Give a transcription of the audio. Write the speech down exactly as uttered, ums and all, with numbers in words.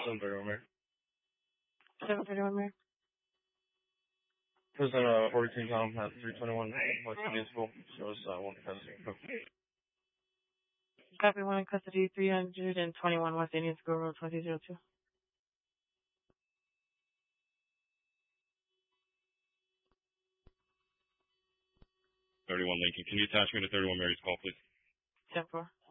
seven thirty-one, Mayor. seven thirty-one, Mayor. Prison uh, forty-two Tom at three twenty-one West Indian School. Shows uh, one custody. Copy, one in custody, three twenty-one West Indian School Road, twenty oh two. thirty-one Lincoln. Can you attach me to thirty-one Mary's call, please? ten four.